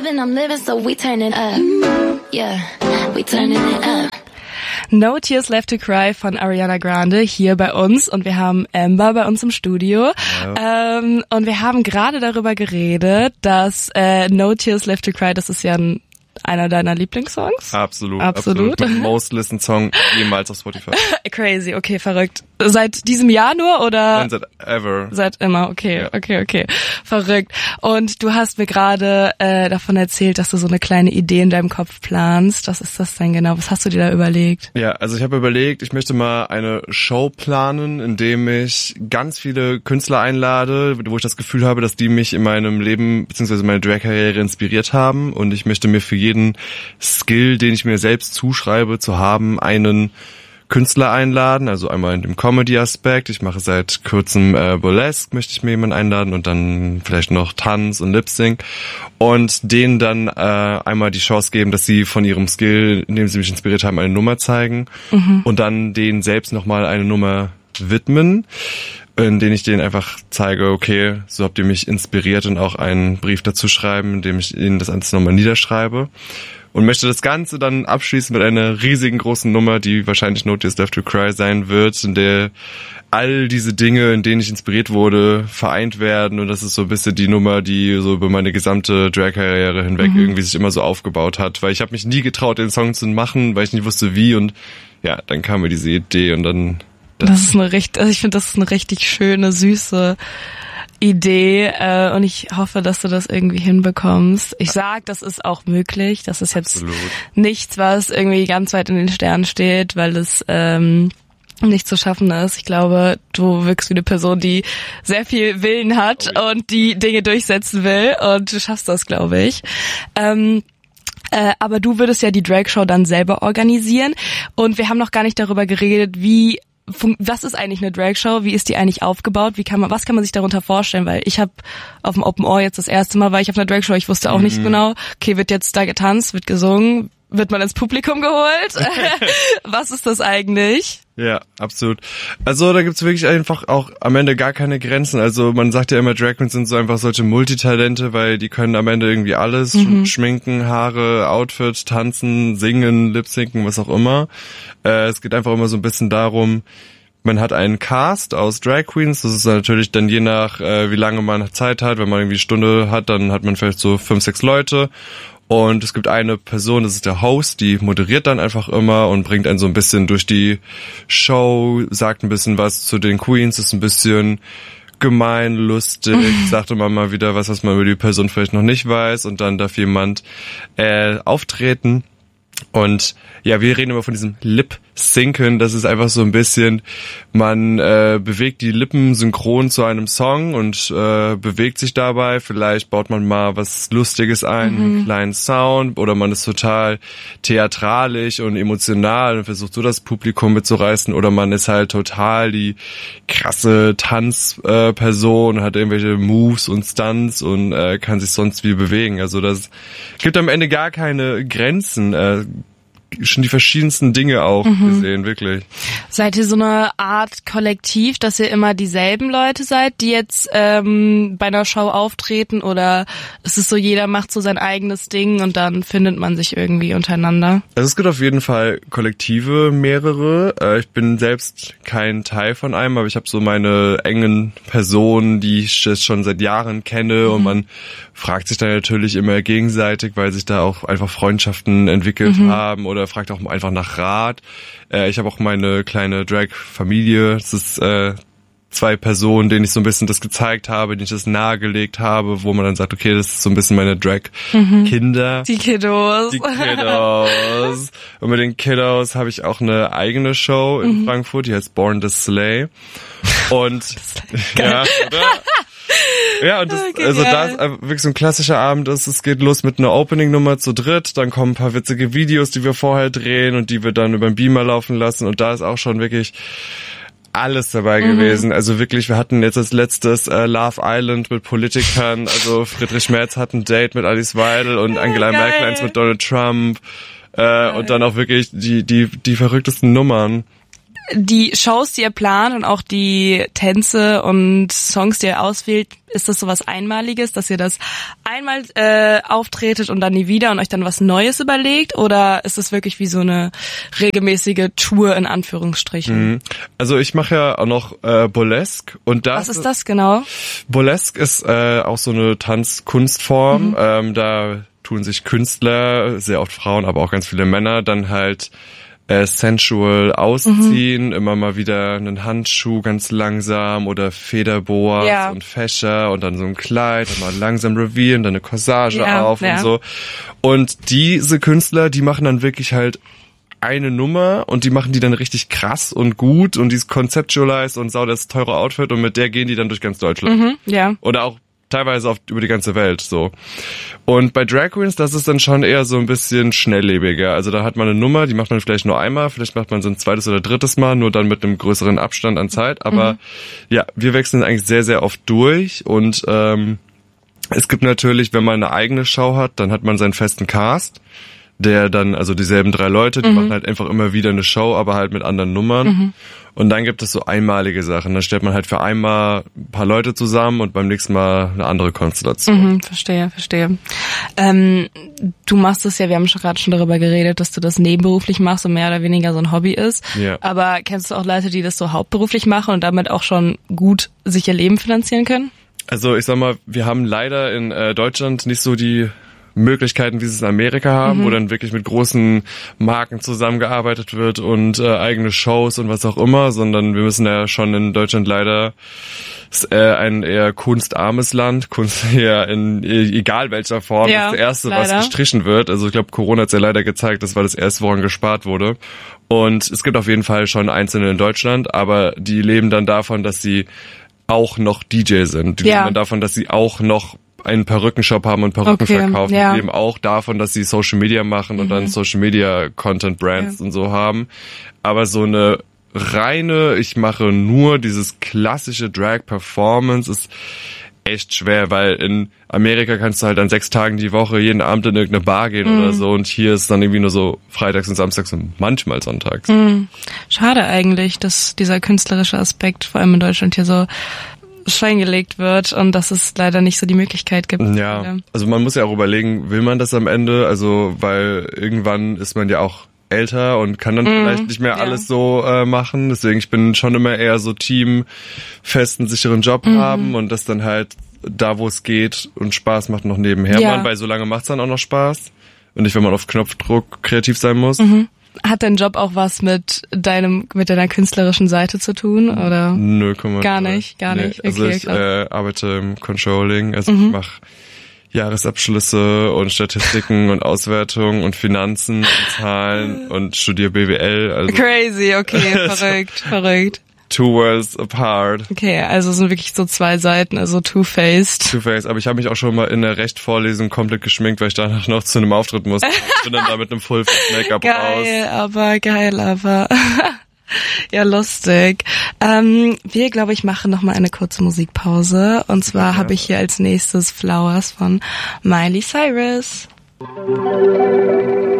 clubbing, I'm living, so we turning up. Yeah, we turning it up. No Tears Left to Cry von Ariana Grande hier bei uns und wir haben Amber bei uns im Studio. Ja. Und wir haben gerade darüber geredet, dass No Tears Left to Cry, das ist ja einer deiner Lieblingssongs? Absolut. Mein most listened Song jemals auf Spotify. Crazy, okay, verrückt. Seit diesem Jahr nur oder? Nein, seit ever. Seit immer, okay, ja. Okay. Verrückt. Und du hast mir gerade davon erzählt, dass du so eine kleine Idee in deinem Kopf planst. Was ist das denn genau? Was hast du dir da überlegt? Ja, also ich habe überlegt, ich möchte mal eine Show planen, in dem ich ganz viele Künstler einlade, wo ich das Gefühl habe, dass die mich in meinem Leben bzw. meine Drag-Karriere inspiriert haben. Und ich möchte mir für jeden Skill, den ich mir selbst zuschreibe, zu haben, einen Künstler einladen, also einmal in dem Comedy-Aspekt. Ich mache seit kurzem Burlesque, möchte ich mir jemanden einladen und dann vielleicht noch Tanz und Lip-Sync und denen dann einmal die Chance geben, dass sie von ihrem Skill, in dem sie mich inspiriert haben, eine Nummer zeigen und dann denen selbst nochmal eine Nummer widmen, in denen ich denen einfach zeige, okay, so habt ihr mich inspiriert und auch einen Brief dazu schreiben, in dem ich ihnen das alles nochmal niederschreibe. Und möchte das Ganze dann abschließen mit einer riesigen großen Nummer, die wahrscheinlich No Tears Left to Cry sein wird, in der all diese Dinge, in denen ich inspiriert wurde, vereint werden. Und das ist so ein bisschen die Nummer, die so über meine gesamte Drag-Karriere hinweg irgendwie sich immer so aufgebaut hat. Weil ich habe mich nie getraut, den Song zu machen, weil ich nicht wusste wie. Und ja, dann kam mir diese Idee und dann... Das ist ich finde, das ist eine richtig schöne, süße Idee und ich hoffe, dass du das irgendwie hinbekommst. Ich sag, das ist auch möglich. Das ist jetzt nichts, was irgendwie ganz weit in den Sternen steht, weil es nicht zu schaffen ist. Ich glaube, du wirkst wie eine Person, die sehr viel Willen hat und die Dinge durchsetzen will und du schaffst das, glaube ich. Aber du würdest ja die Drag-Show dann selber organisieren und wir haben noch gar nicht darüber geredet, was ist eigentlich eine Drag-Show? Wie ist die eigentlich aufgebaut? Was kann man sich darunter vorstellen? Weil ich habe auf dem Open Ohr jetzt das erste Mal, war ich auf einer Drag-Show, ich wusste auch nicht genau, okay, wird jetzt da getanzt, wird gesungen, wird man ins Publikum geholt? Was ist das eigentlich? Ja, absolut. Also da gibt's wirklich einfach auch am Ende gar keine Grenzen. Also man sagt ja immer, Drag Queens sind so einfach solche Multitalente, weil die können am Ende irgendwie alles, schminken, Haare, Outfit, tanzen, singen, lip-synken, was auch immer. Es geht einfach immer so ein bisschen darum, man hat einen Cast aus Drag Queens, das ist natürlich dann je nach, wie lange man Zeit hat. Wenn man irgendwie eine Stunde hat, dann hat man vielleicht so 5, 6 Leute. Und es gibt eine Person, das ist der Host, die moderiert dann einfach immer und bringt einen so ein bisschen durch die Show, sagt ein bisschen was zu den Queens, ist ein bisschen gemein, lustig, sagt immer mal wieder was man über die Person vielleicht noch nicht weiß und dann darf jemand auftreten. Und ja, wir reden immer von diesem Lip-Synken, das ist einfach so ein bisschen, man bewegt die Lippen synchron zu einem Song und bewegt sich dabei, vielleicht baut man mal was Lustiges ein, einen kleinen Sound oder man ist total theatralisch und emotional und versucht so das Publikum mitzureißen oder man ist halt total die krasse Tanzperson, hat irgendwelche Moves und Stunts und kann sich sonst wie bewegen, also das gibt am Ende gar keine Grenzen, schon die verschiedensten Dinge auch gesehen, wirklich. Seid ihr so eine Art Kollektiv, dass ihr immer dieselben Leute seid, die jetzt bei einer Show auftreten oder ist es so, jeder macht so sein eigenes Ding und dann findet man sich irgendwie untereinander? Also es gibt auf jeden Fall Kollektive, mehrere. Ich bin selbst kein Teil von einem, aber ich habe so meine engen Personen, die ich schon seit Jahren kenne und man fragt sich dann natürlich immer gegenseitig, weil sich da auch einfach Freundschaften entwickelt haben oder fragt auch einfach nach Rat. Ich habe auch meine kleine Drag-Familie. Das ist 2 Personen, denen ich so ein bisschen das gezeigt habe, denen ich das nahegelegt habe, wo man dann sagt, okay, das ist so ein bisschen meine Drag-Kinder. Die Kiddos. Und mit den Kiddos habe ich auch eine eigene Show in Frankfurt, die heißt Born to Slay. Und ja, oder? Ja, und da ist wirklich so ein klassischer Abend. Es geht los mit einer Opening-Nummer zu dritt, dann kommen ein paar witzige Videos, die wir vorher drehen und die wir dann über den Beamer laufen lassen und da ist auch schon wirklich alles dabei gewesen. Also wirklich, wir hatten jetzt als letztes Love Island mit Politikern, also Friedrich Merz hat ein Date mit Alice Weidel und Angela Merkel eins mit Donald Trump und dann auch wirklich die verrücktesten Nummern. die Shows, die ihr plant und auch die Tänze und Songs, die ihr auswählt, ist das sowas Einmaliges, dass ihr das einmal auftretet und dann nie wieder und euch dann was Neues überlegt? Oder ist das wirklich wie so eine regelmäßige Tour in Anführungsstrichen? Also ich mache ja auch noch Burlesque. Und was ist das genau? Burlesque ist auch so eine Tanzkunstform. Da tun sich Künstler, sehr oft Frauen, aber auch ganz viele Männer, dann halt sensual ausziehen, immer mal wieder einen Handschuh ganz langsam oder Federboas und Fächer und dann so ein Kleid und mal langsam revealen, dann eine Corsage auf und so. Und diese Künstler, die machen dann wirklich halt eine Nummer und die machen die dann richtig krass und gut und die ist conceptualized und sau das teure Outfit und mit der gehen die dann durch ganz Deutschland. Oder auch teilweise über die ganze Welt, so. Und bei Drag Queens, das ist dann schon eher so ein bisschen schnelllebiger. Also da hat man eine Nummer, die macht man vielleicht nur einmal, vielleicht macht man so ein zweites oder drittes Mal, nur dann mit einem größeren Abstand an Zeit. Aber ja, wir wechseln eigentlich sehr, sehr oft durch und es gibt natürlich, wenn man eine eigene Show hat, dann hat man seinen festen Cast, der dann, also dieselben 3 Leute, die machen halt einfach immer wieder eine Show, aber halt mit anderen Nummern. Und dann gibt es so einmalige Sachen. Dann stellt man halt für einmal ein paar Leute zusammen und beim nächsten Mal eine andere Konstellation. Verstehe. Du machst es ja, wir haben gerade schon darüber geredet, dass du das nebenberuflich machst und mehr oder weniger so ein Hobby ist. Ja. Aber kennst du auch Leute, die das so hauptberuflich machen und damit auch schon gut sich ihr Leben finanzieren können? Also ich sag mal, wir haben leider in Deutschland nicht so die Möglichkeiten, wie sie es in Amerika haben, wo dann wirklich mit großen Marken zusammengearbeitet wird und eigene Shows und was auch immer, sondern wir müssen ja schon in Deutschland leider ein eher kunstarmes Land, Kunst eher in egal welcher Form, das erste, leider, was gestrichen wird. Also ich glaube, Corona hat es ja leider gezeigt, das war das erste, woran gespart wurde. Und es gibt auf jeden Fall schon Einzelne in Deutschland, aber die leben dann davon, dass sie auch noch DJ sind. Die leben dann davon, dass sie auch noch einen Perückenshop haben und Perücken verkaufen. Die leben auch davon, dass sie Social Media machen und dann Social Media Content Brands und so haben. Aber so eine reine, ich mache nur dieses klassische Drag Performance ist echt schwer, weil in Amerika kannst du halt an 6 Tagen die Woche jeden Abend in irgendeine Bar gehen oder so und hier ist dann irgendwie nur so freitags und samstags und manchmal sonntags. Schade eigentlich, dass dieser künstlerische Aspekt vor allem in Deutschland hier so Schein gelegt wird und dass es leider nicht so die Möglichkeit gibt. Ja, also man muss ja auch überlegen, will man das am Ende? Also weil irgendwann ist man ja auch älter und kann dann vielleicht nicht mehr alles so machen. Deswegen, ich bin schon immer eher so Team, festen, sicheren Job haben und das dann halt da, wo es geht und Spaß macht, noch nebenher machen, weil so lange macht's dann auch noch Spaß und nicht, wenn man auf Knopfdruck kreativ sein muss. Hat dein Job auch was mit deiner künstlerischen Seite zu tun, oder? 0,0. Gar nicht. Nee. Also ich arbeite im Controlling, also ich mache Jahresabschlüsse und Statistiken und Auswertungen und Finanzen und Zahlen und studiere BWL. Also crazy, okay, verrückt. Two worlds apart. Okay, also es sind wirklich so 2 Seiten, also two-faced. Aber ich habe mich auch schon mal in der Rechtvorlesung komplett geschminkt, weil ich danach noch zu einem Auftritt musste. Ich bin dann da mit einem Full-Make-up raus. Geil, aber ja, lustig. Wir, glaube ich, machen noch mal eine kurze Musikpause. Und zwar habe ich hier als nächstes Flowers von Miley Cyrus.